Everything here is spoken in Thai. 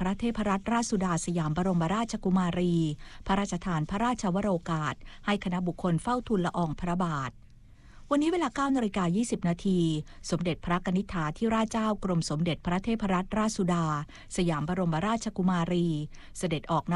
ระเทพรัตนราชสุดาสยามบรมราชกุมารีพระราชทานพระราชวโรกาสให้คณะบุคคลเฝ้าทูลละอองพระบาทวันนี้เวลา 9:20 น.สมเด็จพระกนิษฐาธิราชเจ้ากรมสมเด็จพระเทพรัตนราชสุดาสยามบรมราชกุมารีเสด็จออก